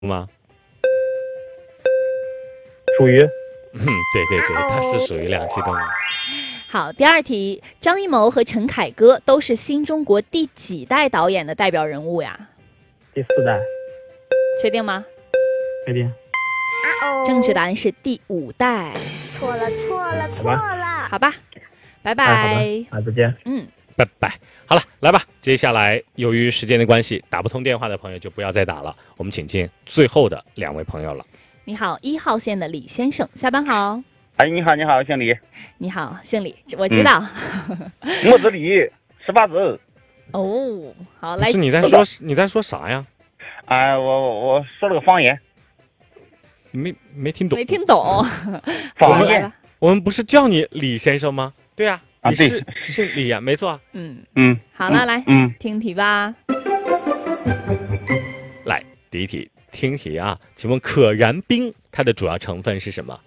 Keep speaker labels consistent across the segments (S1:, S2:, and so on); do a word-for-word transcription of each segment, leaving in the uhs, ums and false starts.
S1: 吗？
S2: 属于。
S1: 嗯，对对对，它是属于两栖动物。
S3: 好，第二题，张艺谋和陈凯歌都是新中国第几代导演的代表人物呀？
S2: 第四代。
S3: 确定吗？
S2: 确定。
S3: 正确答案是第五代。
S4: 错了错了错了。
S3: 好吧，拜拜。
S2: 哎、好的，啊，再见。
S3: 嗯，
S1: 拜拜。好了，来吧。接下来由于时间的关系，打不通电话的朋友就不要再打了。我们请进最后的两位朋友了。
S3: 你好，一号线的李先生，下班好。
S5: 哎，你好，你好，姓李。
S3: 你好，姓李，我知道。
S5: 木子李，十八字。
S3: 哦，好，来。
S1: 不是你在说你在说啥呀？
S5: 哎，我我我说了个方言。
S1: 没没听懂。
S3: 没听懂。
S5: 方言。
S1: 我们不是叫你李先生吗？对呀、啊，
S5: 啊，
S1: 你是姓李呀、啊，没错。
S3: 嗯
S5: 嗯，
S3: 好了，来，
S5: 嗯，
S3: 听题吧。
S1: 来，第一题，听题啊，请问可燃冰它的主要成分是什么？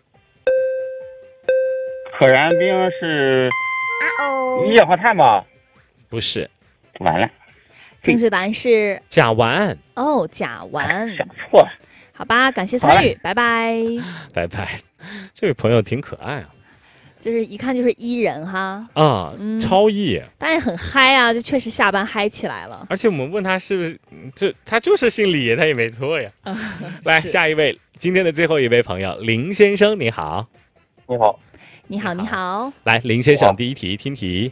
S5: 可燃冰是一氧化碳吧？
S1: 不是。
S5: 完了。
S3: 正确答案是
S1: 甲烷。
S3: 哦，甲烷。
S5: 想错了。
S3: 好吧，感谢参与，拜拜。
S1: 拜拜。这位朋友挺可爱啊。
S3: 就是一看就是 E 人哈。
S1: 啊，嗯、超 E。
S3: 但是很嗨啊，就确实下班嗨起来了。
S1: 而且我们问他是不是，这他就是姓李，他也没错呀。来，下一位，今天的最后一位朋友林先生，你好。
S5: 你好。
S3: 你好，你好。
S1: 来，林先生，第一题，听题。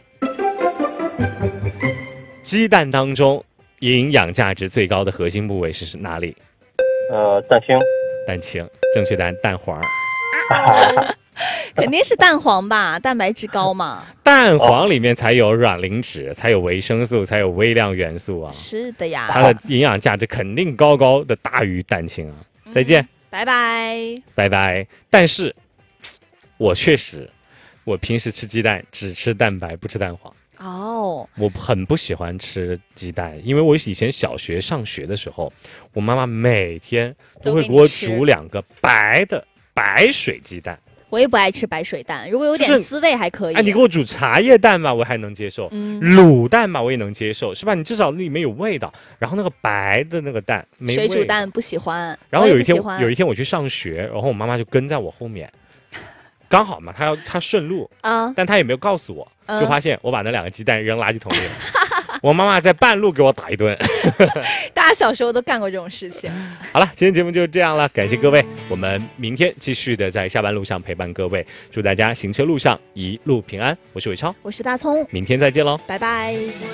S1: 鸡蛋当中营养价值最高的核心部位是哪里？
S5: 呃，蛋清。
S1: 蛋清，正确答案蛋黄。
S3: 肯定是蛋黄吧，蛋白质高嘛。
S1: 蛋黄里面才有卵磷脂，才有维生素，才有微量元素啊。
S3: 是的呀。
S1: 它的营养价值肯定高高的大于蛋清啊。嗯、再见。
S3: 拜拜。
S1: 拜拜。但是，我确实，我平时吃鸡蛋只吃蛋白，不吃蛋黄。
S3: 哦，
S1: 我很不喜欢吃鸡蛋，因为我以前小学上学的时候，我妈妈每天都会给我煮两个白的白水鸡蛋。
S3: 我也不爱吃白水蛋，如果有点滋味还可以。
S1: 哎，你给我煮茶叶蛋吧，我还能接受；嗯、卤蛋吧，我也能接受，是吧？你至少里面有味道。然后那个白的那个蛋没味。
S3: 水煮蛋不喜欢。
S1: 然后有一天，有一天我去上学，然后我妈妈就跟在我后面，刚好嘛，她要她顺路啊，但她也没有告诉我。就发现我把那两个鸡蛋扔垃圾桶里了，我妈妈在半路给我打一顿。
S3: 大家小时候都干过这种事情。
S1: 好了，今天节目就这样了，感谢各位，我们明天继续的在下班路上陪伴各位，祝大家行车路上一路平安。我是伟超，
S3: 我是大葱，
S1: 明天再见喽，
S3: 拜拜。